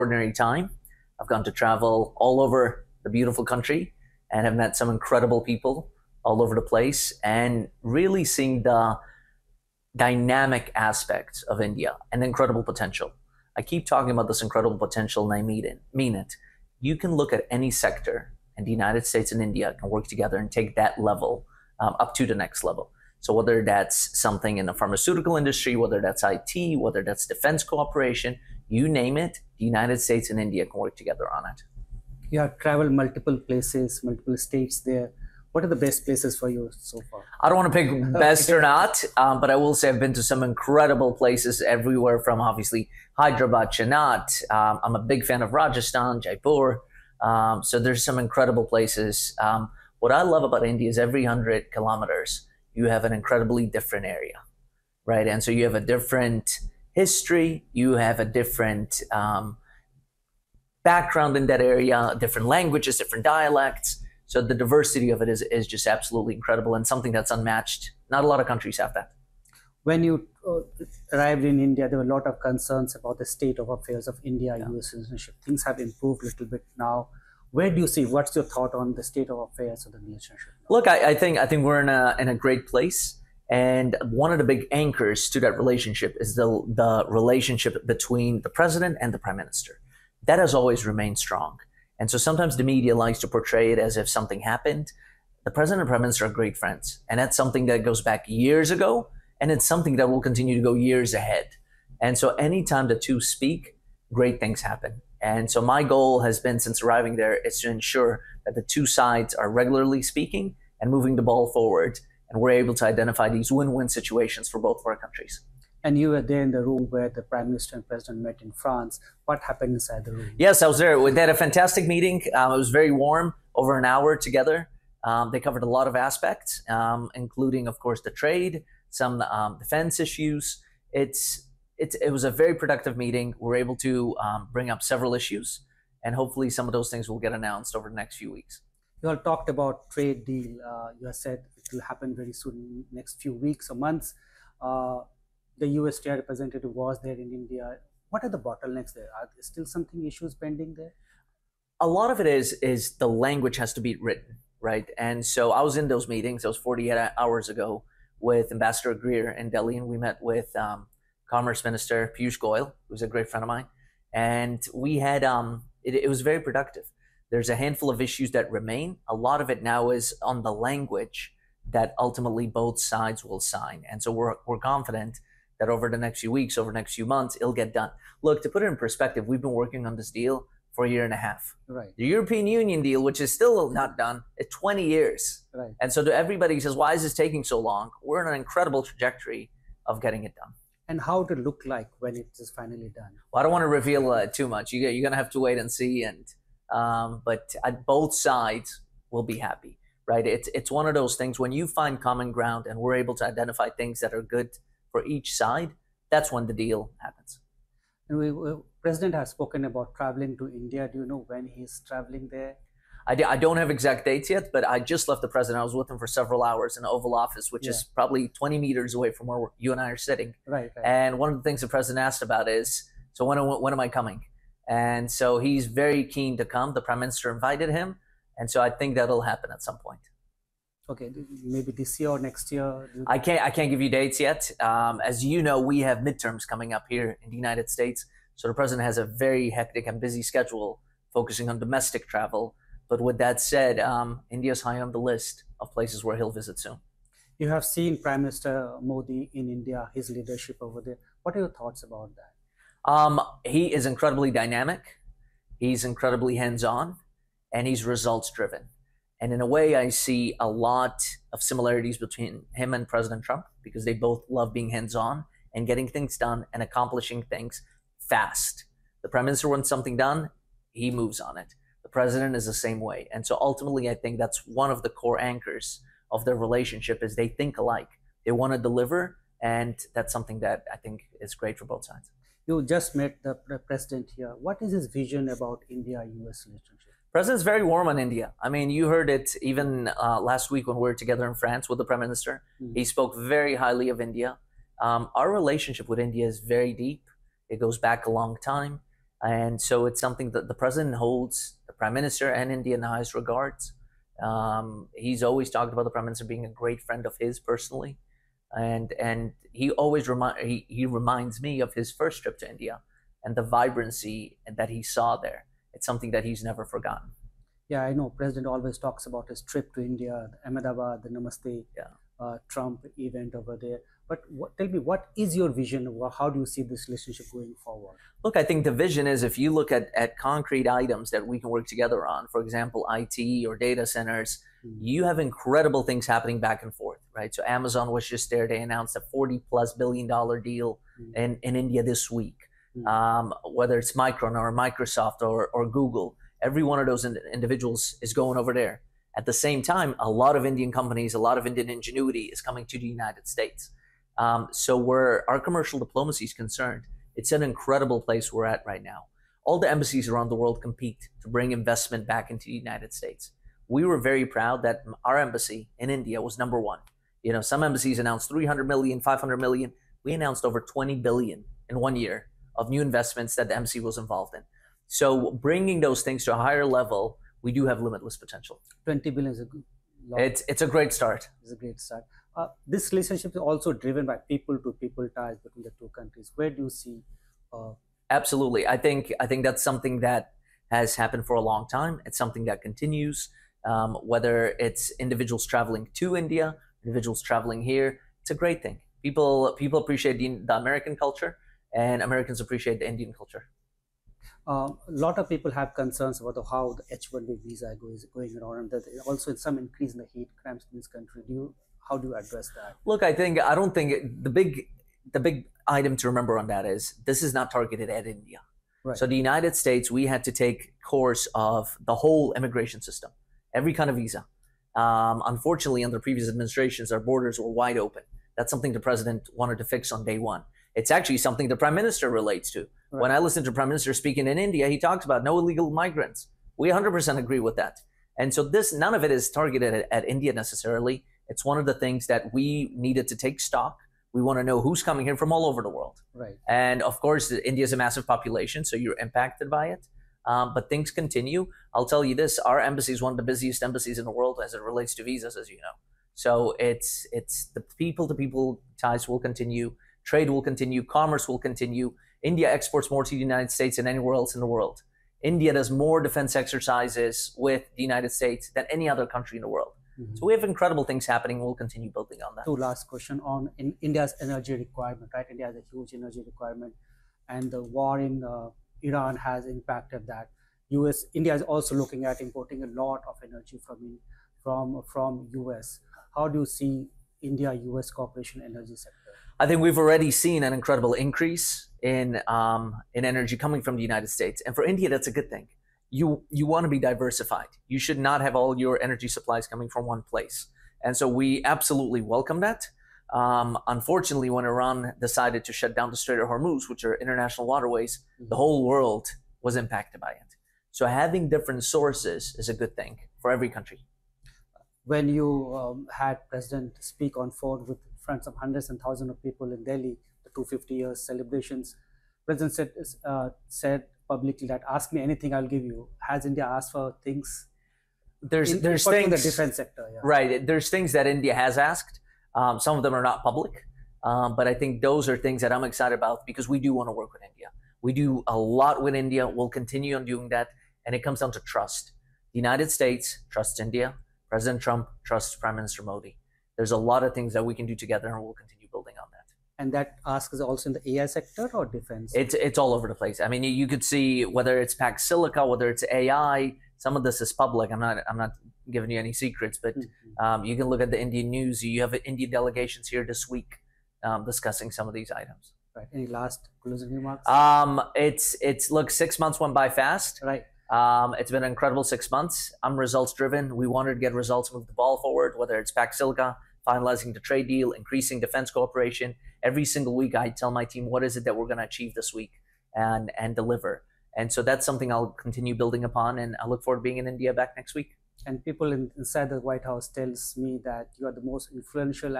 extraordinary time. I've gone to travel all over the beautiful country and have met some incredible people all over the place and really seeing the dynamic aspects of India and the incredible potential. I keep talking about this incredible potential and I mean it. You can look at any sector and the United States and India can work together and take that level up to the next level. So whether that's something in the pharmaceutical industry, whether that's IT, whether that's defense cooperation, you name it, the United States and India can work together on it. You have traveled multiple places, multiple states there. What are the best places for you so far? I don't want to pick best or not, but I will say I've been to some incredible places everywhere from obviously Hyderabad, Chennai. I'm a big fan of Rajasthan, Jaipur. So there's some incredible places. What I love about India is every 100 kilometers, you have an incredibly different area, right? And so you have a different history, you have a different background in that area, different languages, different dialects. So the diversity of it is just absolutely incredible and something that's unmatched. Not a lot of countries have that. When you arrived in India, there were a lot of concerns about the state of affairs of India-US relationship. Things have improved a little bit now. Where do you see? What's your thought on the state of affairs of the relationship? Look, I think we're in a great place, and one of the big anchors to that relationship is the relationship between the president and the prime minister. That has always remained strong. And so sometimes the media likes to portray it as if something happened. The president and prime minister are great friends. And that's something that goes back years ago. And it's something that will continue to go years ahead. And so anytime the two speak, great things happen. And so my goal has been since arriving there is to ensure that the two sides are regularly speaking and moving the ball forward. And we're able to identify these win-win situations for both of our countries. And you were there in the room where the Prime Minister and President met in France. What happened inside the room? Yes, I was there. We had a fantastic meeting. It was very warm, over an hour together. They covered a lot of aspects, including, of course, the trade, some defense issues. It was a very productive meeting. We're able to bring up several issues, and hopefully some of those things will get announced over the next few weeks. You all talked about trade deal. You have said it will happen very soon, next few weeks or months. The US Trade Representative was there in India. What are the bottlenecks there? Are there still something issues pending there? A lot of it is the language has to be written, right? And so I was in those meetings. That was 48 hours ago with Ambassador Greer in Delhi, and we met with Commerce Minister Piyush Goyal, who's a great friend of mine. And we had, it was very productive. There's a handful of issues that remain. A lot of it now is on the language that ultimately both sides will sign. And so we're confident that over the next few weeks, over the next few months, it'll get done. Look, to put it in perspective, we've been working on this deal for a year and a half. Right. The European Union deal, which is still not done, it's 20 years. Right. And so to everybody who says, why is this taking so long? We're on an incredible trajectory of getting it done. And how to look like when it is finally done? Well, I don't want to reveal too much. You're going to have to wait and see. But both sides will be happy, right? It's one of those things when you find common ground and we're able to identify things that are good for each side, that's when the deal happens. And President has spoken about traveling to India. Do you know when he's traveling there? I don't have exact dates yet, but I just left the president. I was with him for several hours in the Oval Office, which is probably 20 meters away from where you and I are sitting. Right. And one of the things the president asked about is, so when am I coming? And so he's very keen to come. The prime minister invited him. And so I think that'll happen at some point. Okay, maybe this year or next year? I can't give you dates yet. As you know, we have midterms coming up here in the United States. So the president has a very hectic and busy schedule focusing on domestic travel. But with that said, India's high on the list of places where he'll visit soon. You have seen Prime Minister Modi in India, his leadership over there. What are your thoughts about that? He is incredibly dynamic. He's incredibly hands-on, and he's results-driven. And in a way, I see a lot of similarities between him and President Trump because they both love being hands-on and getting things done and accomplishing things fast. The prime minister wants something done, he moves on it. The president is the same way. And so ultimately, I think that's one of the core anchors of their relationship is they think alike. They want to deliver, and that's something that I think is great for both sides. You just met the president here. What is his vision about India-US relationship? President's very warm on India. I mean, you heard it even last week when we were together in France with the Prime Minister. He spoke very highly of India. Our relationship with India is very deep. It goes back a long time. And so it's something that the president holds the prime minister and India in the highest regards. He's always talked about the prime minister being a great friend of his personally, and he always he reminds me of his first trip to India and the vibrancy that he saw there. It's something that he's never forgotten. Yeah, I know. President always talks about his trip to India, Ahmedabad, the Namaste Yeah. Trump event over there. But tell me, what is your vision? How do you see this relationship going forward? Look, I think the vision is if you look at concrete items that we can work together on, for example, IT or data centers, you have incredible things happening back and forth, right? So Amazon was just there. They announced a $40+ billion deal in India this week. Whether it's Micron or Microsoft or Google, every one of those individuals is going over there. At the same time, a lot of Indian companies, a lot of Indian ingenuity is coming to the United States. So where our commercial diplomacy is concerned, it's an incredible place we're at right now. All the embassies around the world compete to bring investment back into the United States. We were very proud that our embassy in India was number one. You know, some embassies announced 300 million, 500 million. We announced over 20 billion in 1 year of new investments that the embassy was involved in. So bringing those things to a higher level, we do have limitless potential. 20 billion is a good lot. It's a great start. It's a great start. This relationship is also driven by people-to-people ties between the two countries. Where do you see? Absolutely, I think that's something that has happened for a long time. It's something that continues. Whether it's individuals traveling to India, individuals traveling here, it's a great thing. People appreciate the American culture, and Americans appreciate the Indian culture. A lot of people have concerns about how the H-1B visa is going around, and that also some increase in the hate crimes in this country. How do you address that? Look, I don't think the big item to remember on that is this is not targeted at India. Right. So the United States, we had to take course of the whole immigration system, every kind of visa. Unfortunately, under previous administrations, our borders were wide open. That's something the president wanted to fix on day one. It's actually something the prime minister relates to. Right. When I listen to Prime Minister speaking in India, he talks about no illegal migrants. We 100% agree with that. And so none of it is targeted at India necessarily. It's one of the things that we needed to take stock. We want to know who's coming here from all over the world. Right. And of course, India is a massive population, so you're impacted by it. But things continue. I'll tell you this, our embassy is one of the busiest embassies in the world as it relates to visas, as you know. So it's the people-to-people ties will continue. Trade will continue. Commerce will continue. India exports more to the United States than anywhere else in the world. India does more defense exercises with the United States than any other country in the world. Mm-hmm. So we have incredible things happening. We'll continue building on that. Two last question on India's energy requirement, right? India has a huge energy requirement, and the war in Iran has impacted that. India is also looking at importing a lot of energy from US. How do you see India-US cooperation energy sector? I think we've already seen an incredible increase in energy coming from the United States. And for India, that's a good thing. You want to be diversified. You should not have all your energy supplies coming from one place. And so we absolutely welcome that. Unfortunately, when Iran decided to shut down the Strait of Hormuz, which are international waterways, the whole world was impacted by it. So having different sources is a good thing for every country. When you had President speak on phone with front of hundreds and thousands of people in Delhi, the 250 years celebrations, President said publicly that ask me anything, I'll give you. Has India asked for things? There's things in the defense sector. Yeah. Right. There's things that India has asked. Some of them are not public, but I think those are things that I'm excited about because we do want to work with India. We do a lot with India. We'll continue on doing that, and it comes down to trust. The United States trusts India. President Trump trusts Prime Minister Modi. There's a lot of things that we can do together, and we'll continue building on that. And that ask is also in the AI sector or defense? It's all over the place. I mean, you could see whether it's Pax Silica, whether it's AI. Some of this is public. I'm not giving you any secrets, but you can look at the Indian news. You have Indian delegations here this week discussing some of these items. Right. Any last closing remarks? Look, 6 months went by fast. Right. It's been an incredible 6 months. I'm results driven. We wanted to get results, move the ball forward, whether it's Pax Silica, finalizing the trade deal, increasing defense cooperation. Every single week, I tell my team, what is it that we're going to achieve this week and deliver. And so that's something I'll continue building upon. And I look forward to being in India back next week. And people inside the White House tells me that you are the most influential